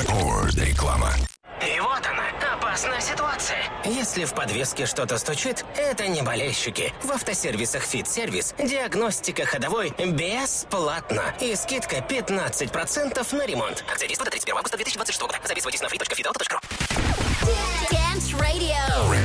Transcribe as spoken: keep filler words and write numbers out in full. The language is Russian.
Ford реклама. И вот она, опасная ситуация. Если в подвеске что-то стучит, это не болельщики. В автосервисах «Фит-сервис» диагностика ходовой бесплатно. И скидка пятнадцать процентов на ремонт. Акция действует до тридцать первого августа две тысячи двадцать шестого года. Записывайтесь на free точка fit auto точка ru. Dance Radio.